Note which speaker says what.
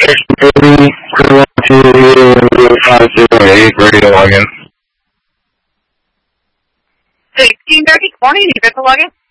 Speaker 1: 30, 508, radio login.
Speaker 2: 1630, morning, you got the login?